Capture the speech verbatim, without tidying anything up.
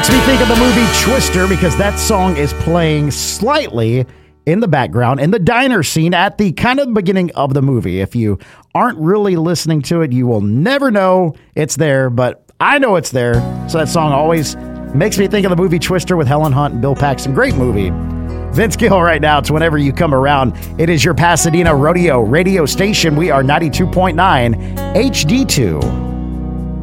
Makes me think of the movie Twister because that song is playing slightly in the background in the diner scene at the kind of beginning of the movie. If you aren't really listening to it, you will never know it's there, but I know it's there. So that song always makes me think of the movie Twister with Helen Hunt and Bill Paxton. Great movie. Vince Gill right now. It's whenever you come around. It is your Pasadena Rodeo radio station. We are ninety-two point nine H D two.